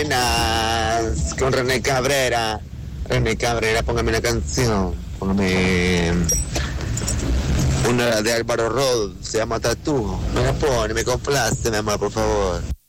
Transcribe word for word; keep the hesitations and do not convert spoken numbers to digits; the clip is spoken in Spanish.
Buenas, con René Cabrera. René Cabrera, póngame una canción. Póngame una de Álvaro Rod, se llama Tatú. Me la pone, me complace, mi amor, por favor.